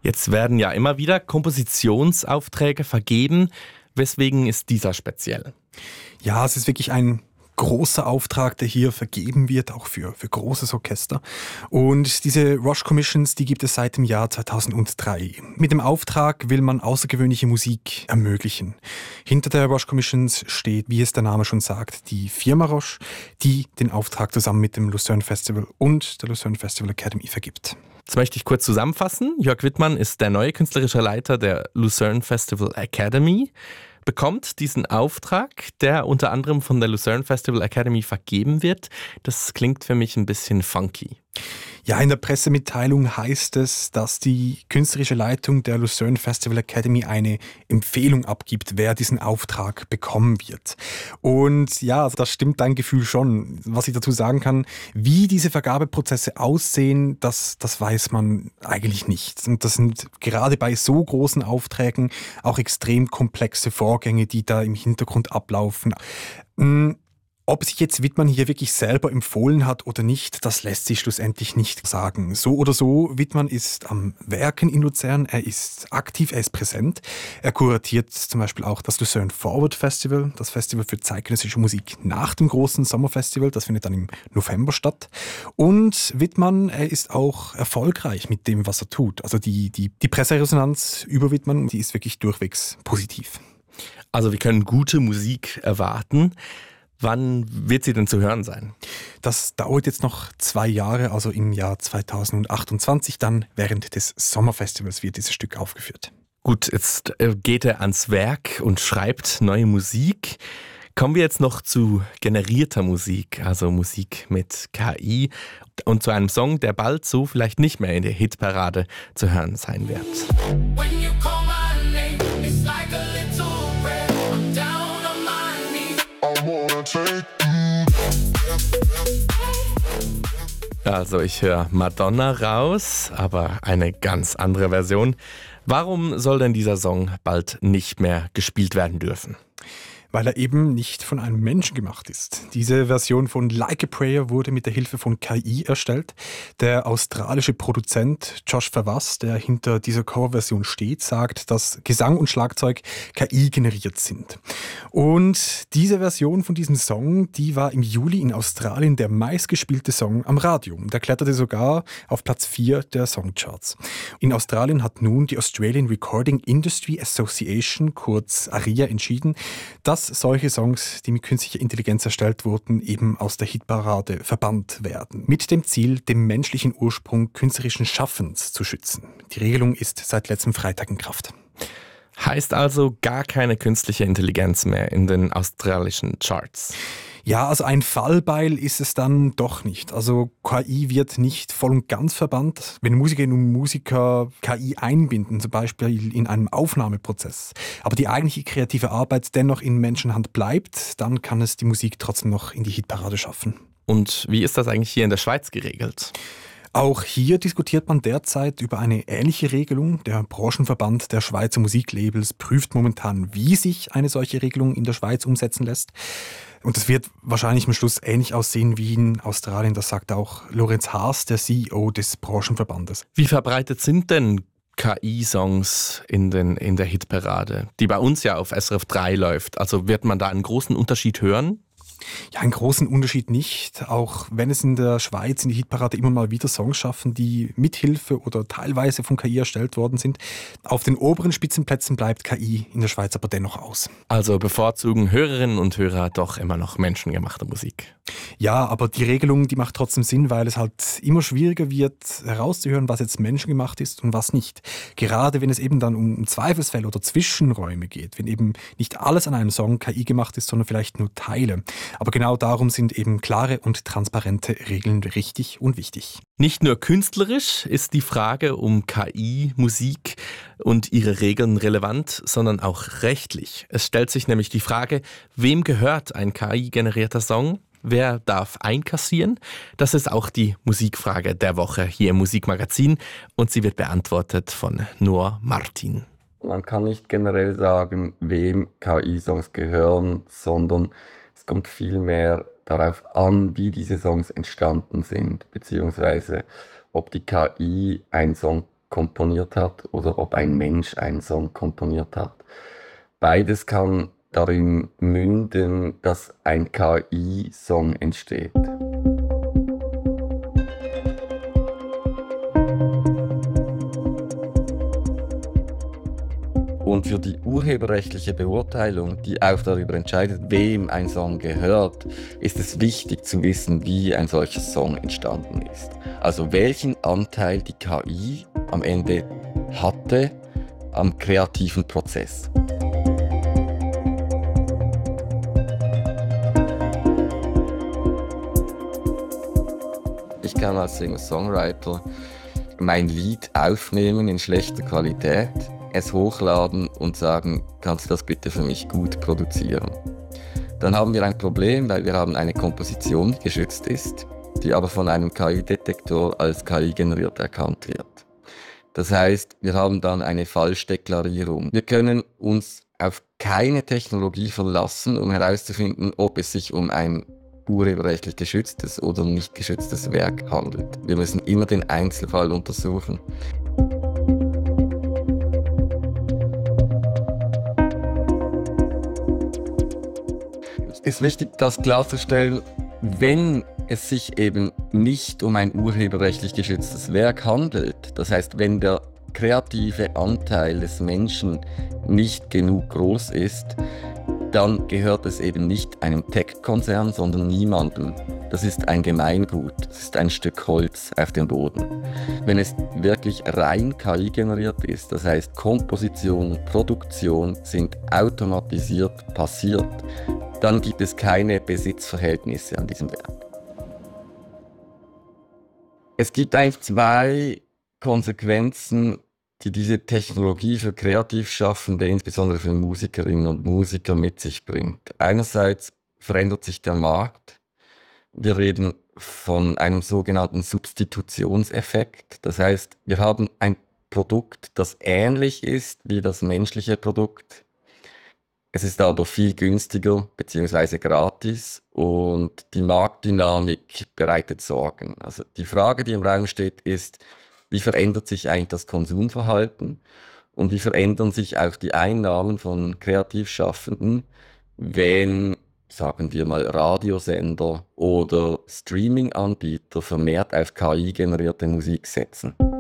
Jetzt werden ja immer wieder Kompositionsaufträge vergeben. Weswegen ist dieser speziell? Ja, es ist wirklich ein großer Auftrag, der hier vergeben wird, auch für großes Orchester. Und diese Roche Commissions, die gibt es seit dem Jahr 2003. Mit dem Auftrag will man außergewöhnliche Musik ermöglichen. Hinter der Roche Commissions steht, wie es der Name schon sagt, die Firma Roche, die den Auftrag zusammen mit dem Lucerne Festival und der Lucerne Festival Academy vergibt. Das möchte ich kurz zusammenfassen. Jörg Wittmann ist der neue künstlerische Leiter der Lucerne Festival Academy, bekommt diesen Auftrag, der unter anderem von der Lucerne Festival Academy vergeben wird. Das klingt für mich ein bisschen funky. Ja, in der Pressemitteilung heißt es, dass die künstlerische Leitung der Lucerne Festival Academy eine Empfehlung abgibt, wer diesen Auftrag bekommen wird. Und ja, das stimmt dein Gefühl schon. Was ich dazu sagen kann, wie diese Vergabeprozesse aussehen, das weiß man eigentlich nicht. Und das sind gerade bei so großen Aufträgen auch extrem komplexe Vorgänge, die da im Hintergrund ablaufen. Ob sich jetzt Wittmann hier wirklich selber empfohlen hat oder nicht, das lässt sich schlussendlich nicht sagen. So oder so, Wittmann ist am Werken in Luzern, er ist aktiv, er ist präsent. Er kuratiert zum Beispiel auch das Lucerne Forward Festival, das Festival für zeitgenössische Musik nach dem großen Sommerfestival, das findet dann im November statt. Und Wittmann, er ist auch erfolgreich mit dem, was er tut. Also die Presseresonanz über Wittmann, die ist wirklich durchwegs positiv. Also wir können gute Musik erwarten. Wann wird sie denn zu hören sein? Das dauert jetzt noch 2 Jahre, also im Jahr 2028, dann während des Sommerfestivals wird dieses Stück aufgeführt. Gut, jetzt geht er ans Werk und schreibt neue Musik. Kommen wir jetzt noch zu generierter Musik, also Musik mit KI und zu einem Song, der bald so vielleicht nicht mehr in der Hitparade zu hören sein wird. Also ich höre Madonna raus, aber eine ganz andere Version. Warum soll denn dieser Song bald nicht mehr gespielt werden dürfen? Weil er eben nicht von einem Menschen gemacht ist. Diese Version von Like a Prayer wurde mit der Hilfe von KI erstellt. Der australische Produzent Josh Verwas, der hinter dieser Coverversion steht, sagt, dass Gesang und Schlagzeug KI generiert sind. Und diese Version von diesem Song, die war im Juli in Australien der meistgespielte Song am Radio. Der kletterte sogar auf Platz 4 der Songcharts. In Australien hat nun die Australian Recording Industry Association, kurz ARIA, entschieden, dass solche Songs, die mit künstlicher Intelligenz erstellt wurden, eben aus der Hitparade verbannt werden. Mit dem Ziel, den menschlichen Ursprung künstlerischen Schaffens zu schützen. Die Regelung ist seit letztem Freitag in Kraft. Heißt also gar keine künstliche Intelligenz mehr in den australischen Charts? Ja, also ein Fallbeil ist es dann doch nicht. Also KI wird nicht voll und ganz verbannt. Wenn Musikerinnen und Musiker KI einbinden, zum Beispiel in einem Aufnahmeprozess, aber die eigentliche kreative Arbeit dennoch in Menschenhand bleibt, dann kann es die Musik trotzdem noch in die Hitparade schaffen. Und wie ist das eigentlich hier in der Schweiz geregelt? Auch hier diskutiert man derzeit über eine ähnliche Regelung. Der Branchenverband der Schweizer Musiklabels prüft momentan, wie sich eine solche Regelung in der Schweiz umsetzen lässt. Und das wird wahrscheinlich am Schluss ähnlich aussehen wie in Australien. Das sagt auch Lorenz Haas, der CEO des Branchenverbandes. Wie verbreitet sind denn KI-Songs in der Hitparade, die bei uns ja auf SRF 3 läuft? Also wird man da einen großen Unterschied hören? Ja, einen großen Unterschied nicht, auch wenn es in der Schweiz in die Hitparade immer mal wieder Songs schaffen, die mithilfe oder teilweise von KI erstellt worden sind. Auf den oberen Spitzenplätzen bleibt KI in der Schweiz aber dennoch aus. Also bevorzugen Hörerinnen und Hörer doch immer noch menschengemachte Musik. Ja, aber die Regelung, die macht trotzdem Sinn, weil es halt immer schwieriger wird, herauszuhören, was jetzt menschengemacht ist und was nicht. Gerade wenn es eben dann um Zweifelsfälle oder Zwischenräume geht, wenn eben nicht alles an einem Song KI gemacht ist, sondern vielleicht nur Teile. Aber genau darum sind eben klare und transparente Regeln richtig und wichtig. Nicht nur künstlerisch ist die Frage um KI, Musik und ihre Regeln relevant, sondern auch rechtlich. Es stellt sich nämlich die Frage, wem gehört ein KI-generierter Song? Wer darf einkassieren? Das ist auch die Musikfrage der Woche hier im Musikmagazin und sie wird beantwortet von Noah Martin. Man kann nicht generell sagen, wem KI-Songs gehören, sondern es kommt vielmehr darauf an, wie diese Songs entstanden sind, beziehungsweise ob die KI einen Song komponiert hat oder ob ein Mensch einen Song komponiert hat. Beides kann darin münden, dass ein KI-Song entsteht. Und für die urheberrechtliche Beurteilung, die auch darüber entscheidet, wem ein Song gehört, ist es wichtig zu wissen, wie ein solcher Song entstanden ist. Also welchen Anteil die KI am Ende hatte am kreativen Prozess. Ich kann als Singer-Songwriter mein Lied aufnehmen in schlechter Qualität, es hochladen und sagen, kannst du das bitte für mich gut produzieren? Dann haben wir ein Problem, weil wir haben eine Komposition, die geschützt ist, die aber von einem KI-Detektor als KI generiert erkannt wird. Das heißt, wir haben dann eine Falschdeklarierung. Wir können uns auf keine Technologie verlassen, um herauszufinden, ob es sich um ein urheberrechtlich geschütztes oder nicht geschütztes Werk handelt. Wir müssen immer den Einzelfall untersuchen. Es ist wichtig, das klarzustellen, wenn es sich eben nicht um ein urheberrechtlich geschütztes Werk handelt, das heißt, wenn der kreative Anteil des Menschen nicht genug groß ist, dann gehört es eben nicht einem Tech-Konzern, sondern niemandem. Das ist ein Gemeingut, das ist ein Stück Holz auf dem Boden. Wenn es wirklich rein KI-generiert ist, das heißt Komposition, Produktion sind automatisiert passiert, dann gibt es keine Besitzverhältnisse an diesem Werk. Es gibt eigentlich zwei Konsequenzen, die diese Technologie für Kreativschaffende, insbesondere für Musikerinnen und Musiker, mit sich bringt. Einerseits verändert sich der Markt. Wir reden von einem sogenannten Substitutionseffekt. Das heißt, wir haben ein Produkt, das ähnlich ist wie das menschliche Produkt. Es ist aber viel günstiger bzw. gratis und die Marktdynamik bereitet Sorgen. Also die Frage, die im Raum steht, ist, wie verändert sich eigentlich das Konsumverhalten und wie verändern sich auch die Einnahmen von Kreativschaffenden, wenn, sagen wir mal, Radiosender oder Streaming-Anbieter vermehrt auf KI-generierte Musik setzen?